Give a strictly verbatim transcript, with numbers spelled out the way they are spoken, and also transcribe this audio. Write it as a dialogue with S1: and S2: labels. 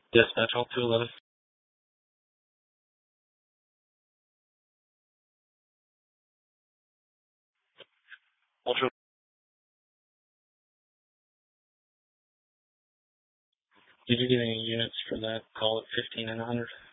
S1: Dispatch all two eleven. Ultra. Did you get any units for that call at fifteen and one hundred?